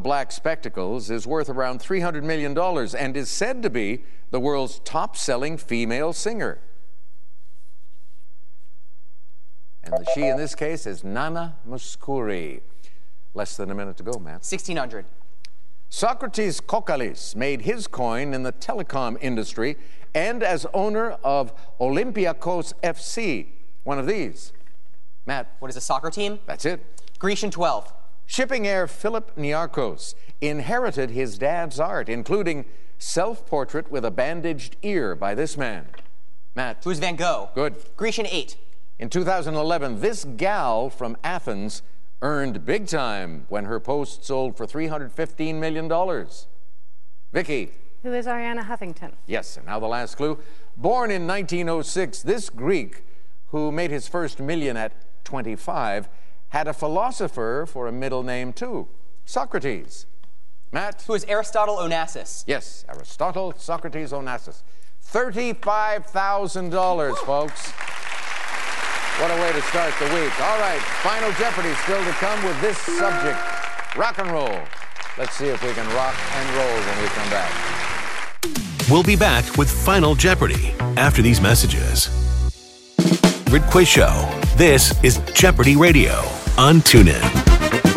black spectacles is worth around $300 million and is said to be the world's top-selling female singer. And the she in this case is Nana Mouskouri. Less than a minute to go, Matt. 1600. Socrates Kokkalis made his coin in the telecom industry and as owner of Olympiakos FC. One of these. Matt. What is a soccer team? That's it. Grecian 12. Shipping heir Philip Niarchos inherited his dad's art, including self-portrait with a bandaged ear by this man. Matt. Who's Van Gogh? Good. Grecian 8. In 2011, this gal from Athens earned big time when her post sold for $315 million. Vicky. Who is Ariana Huffington? Yes, and now the last clue. Born in 1906, this Greek, who made his first million at 25, had a philosopher for a middle name too, Socrates. Matt? Who is Aristotle Onassis? Yes, Aristotle Socrates Onassis. $35,000, folks. What a way to start the week. All right, Final Jeopardy still to come with this subject, rock and roll. Let's see if we can rock and roll when we come back. We'll be back with Final Jeopardy after these messages. Quiz Show. This is Jeopardy Radio on TuneIn.